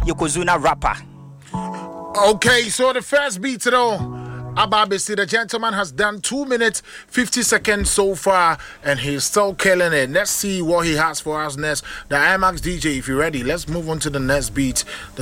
Yokozuna rapper. Okay, so the first beat though. Ababisi, the gentleman has done 2 minutes 50 seconds so far, and he's still killing it. Let's see what he has for us next. The IMAX DJ, if you're ready, let's move on to the next beat. The